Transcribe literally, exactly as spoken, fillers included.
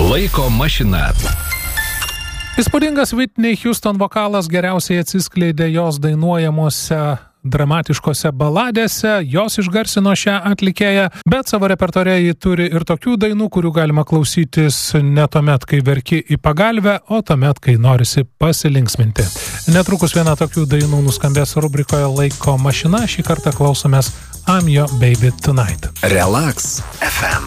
Laiko mašina. Įspūdingas Whitney Houston vokalas geriausiai atsiskleidė jos dainuojamuose dramatiškose baladėse, jos išgarsino šią atlikėją, bet savo repertuare ji turi ir tokių dainų, kurių galima klausytis ne tuomet, kai verki į pagalvę, o tuomet, kai norisi pasilinksminti. Netrukus viena tokių dainų nuskambės rubrikoje Laiko mašina, šį kartą klausomės I'm Your Baby Tonight. Relax F M.